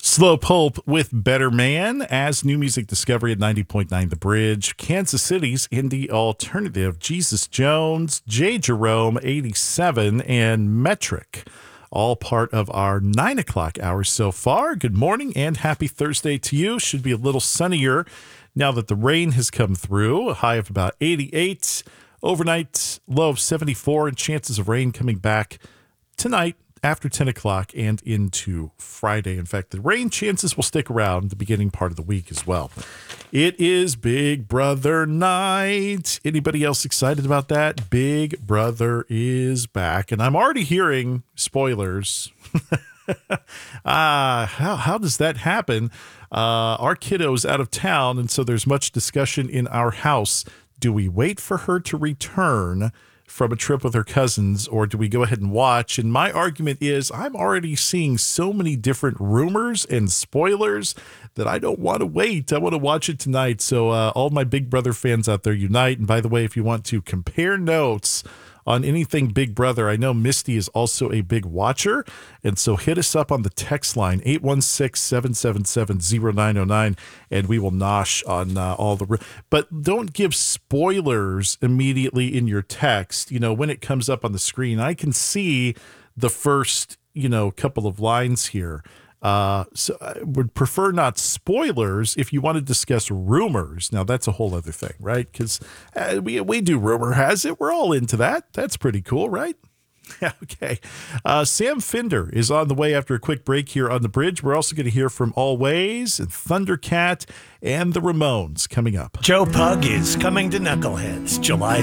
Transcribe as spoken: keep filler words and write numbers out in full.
Slow Pulp with Better Man as New Music Discovery at ninety point nine The Bridge. Kansas City's Indie Alternative, Jesus Jones, J. Jerome, eighty-seven, and Metric. All part of our nine o'clock hour so far. Good morning and happy Thursday to you. Should be a little sunnier now that the rain has come through. A high of about eighty-eight. Overnight low of seventy-four, and chances of rain coming back tonight after ten o'clock and into Friday. In fact, the rain chances will stick around the beginning part of the week as well. It is Big Brother night. Anybody else excited about that? Big Brother is back, and I'm already hearing spoilers. Ah, uh, how, how does that happen? Uh, our kiddo's out of town, and so there's much discussion in our house. Do we wait for her to return from a trip with her cousins, or do we go ahead and watch? And my argument is I'm already seeing so many different rumors and spoilers that I don't want to wait. I want to watch it tonight. So uh, all my Big Brother fans out there, unite. And by the way, if you want to compare notes on anything Big Brother, I know Misty is also a big watcher. And so hit us up on the text line, eight one six, seven seven seven, zero nine zero nine, and we will nosh on uh, all the... Re- but don't give spoilers immediately in your text. You know, when it comes up on the screen, I can see the first, you know, couple of lines here. Uh, so I would prefer not spoilers if you want to discuss rumors. Now, that's a whole other thing, right? Because uh, we, we do rumor has it. We're all into that. That's pretty cool, right? Okay. Uh, Sam Fender is on the way after a quick break here on The Bridge. We're also going to hear from Always and Thundercat and the Ramones coming up. Joe Pug is coming to Knuckleheads July